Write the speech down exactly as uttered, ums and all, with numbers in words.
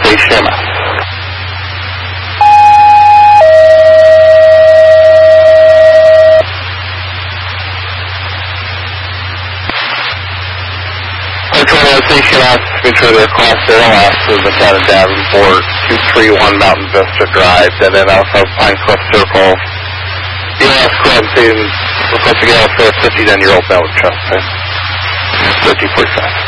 Station M S. Control Station M S, control their class zero S is the Town of Davenport, two three one Mountain Vista Drive, and then also Pinecliff Circle. D L S quarantine, requesting L for a fifty-nine-year-old male with chest pain. thirty forty-five.